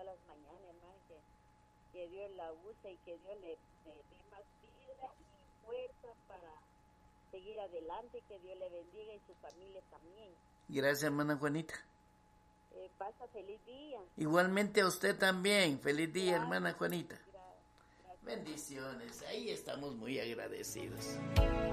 las mañanas, hermana, que Dios la use y que Dios le dé más vida y fuerza para seguir adelante, que Dios le bendiga y su familia también. Gracias, hermana Juanita. Pasa feliz día. Igualmente a usted también. Feliz día, Gracias, hermana Juanita. gracias. Bendiciones. Ahí estamos muy agradecidos.